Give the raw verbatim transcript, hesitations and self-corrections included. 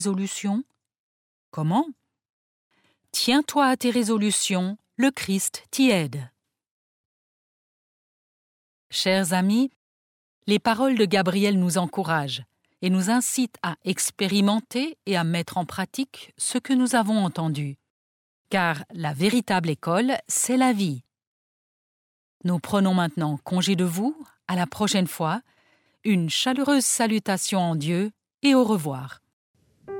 résolutions? Comment? Tiens-toi à tes résolutions, le Christ t'y aide. Chers amis, les paroles de Gabriel nous encouragent et nous incitent à expérimenter et à mettre en pratique ce que nous avons entendu. Car la véritable école, c'est la vie. Nous prenons maintenant congé de vous, à la prochaine fois, une chaleureuse salutation en Dieu et au revoir.